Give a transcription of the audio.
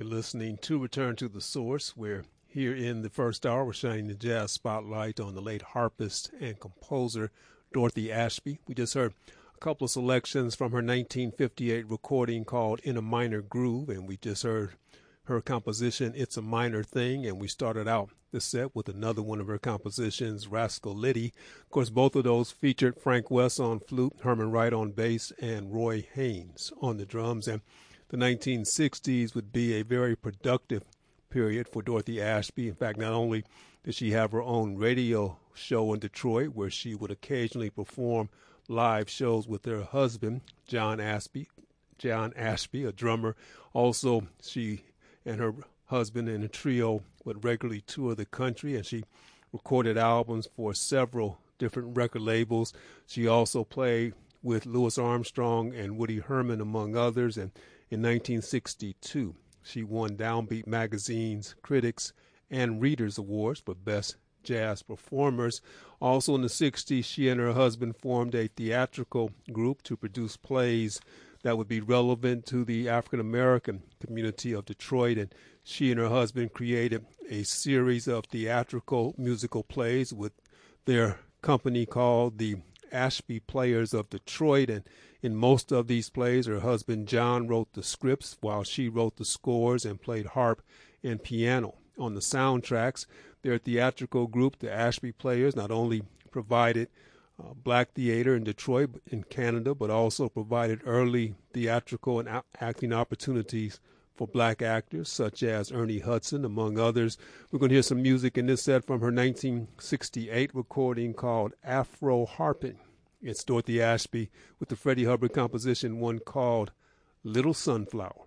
You're listening to Return to the Source. We're here in the first hour. We're shining the jazz spotlight on the late harpist and composer Dorothy Ashby. We just heard a couple of selections from her 1958 recording called In a Minor Groove, and we just heard her composition, It's a Minor Thing, and we started out the set with another one of her compositions, Rascal Liddy. Of course, both of those featured Frank West on flute, Herman Wright on bass, and Roy Haynes on the drums. And the 1960s would be a very productive period for Dorothy Ashby. In fact, not only did she have her own radio show in Detroit where she would occasionally perform live shows with her husband, John Ashby, a drummer. Also, she and her husband and a trio would regularly tour the country, and she recorded albums for several different record labels. She also played with Louis Armstrong and Woody Herman, among others, and in 1962, she won Downbeat Magazine's Critics and Readers Awards for Best Jazz Performers. Also in the 60s, she and her husband formed a theatrical group to produce plays that would be relevant to the African-American community of Detroit, and she and her husband created a series of theatrical musical plays with their company called the Ashby Players of Detroit, and in most of these plays, her husband John wrote the scripts while she wrote the scores and played harp and piano. On the soundtracks, their theatrical group, the Ashby Players, not only provided black theater in Detroit in Canada, but also provided early theatrical and acting opportunities for black actors such as Ernie Hudson, among others. We're going to hear some music in this set from her 1968 recording called Afro Harping. It's Dorothy Ashby with the Freddie Hubbard composition, one called Little Sunflower.